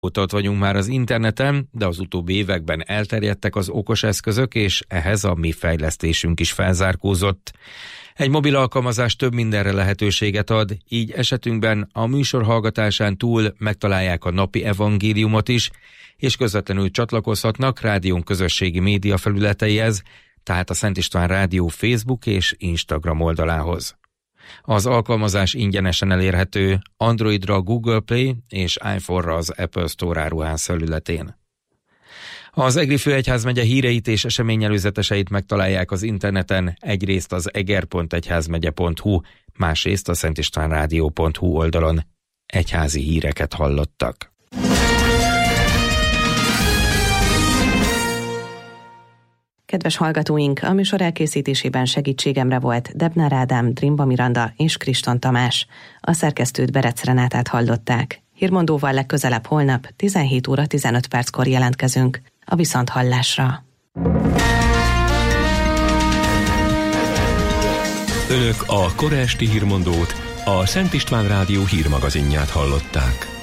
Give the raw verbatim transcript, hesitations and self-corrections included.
Óta ott vagyunk már az interneten, de az utóbbi években elterjedtek az okos eszközök, és ehhez a mi fejlesztésünk is felzárkózott. Egy mobil alkalmazás több mindenre lehetőséget ad, így esetünkben a műsor hallgatásán túl megtalálják a napi evangéliumot is, és közvetlenül csatlakozhatnak rádiónk közösségi média felületeihez, tehát a Szent István Rádió Facebook és Instagram oldalához. Az alkalmazás ingyenesen elérhető Androidra a Google Play és iPhone-ra az Apple Store áruház felületén. Az Egri főegyházmegye híreit és eseményelőzeteseit megtalálják az interneten, egyrészt az eger pont egyházmegye pont hu, másrészt a szentistvánrádió pont hu oldalon. Egyházi híreket hallottak. Kedves hallgatóink, a műsor elkészítésében segítségemre volt Debnár Ádám, Drimba Miranda és Kriston Tamás. A szerkesztőt Berec Renátát hallották. Hírmondóval legközelebb holnap tizenhét óra tizenöt perckor jelentkezünk. A viszonthallásra. Önök a kora esti hírmondót, a Szent István Rádió hírmagazinját hallották.